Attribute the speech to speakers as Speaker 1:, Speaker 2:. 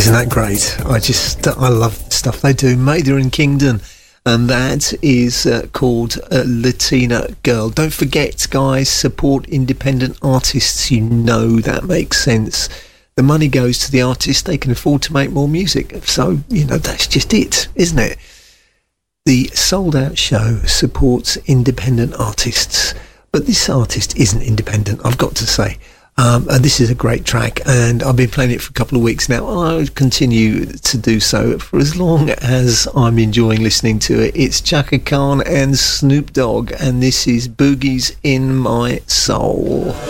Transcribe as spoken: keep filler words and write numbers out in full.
Speaker 1: Isn't that great? I just, I love the stuff they do. Maida and Kingdon, and that is uh, called uh, Latina Girl. Don't forget, guys, support independent artists. You know that makes sense. The money goes to the artists. They can afford to make more music. So, you know, that's just it, isn't it? The Sold Out Show supports independent artists, but this artist isn't independent, I've got to say. Um, and this is a great track, and I've been playing it for a couple of weeks now. I'll continue to do so for as long as I'm enjoying listening to it. It's Chaka Khan and Snoop Dogg, and this is Boogie's in My Soul.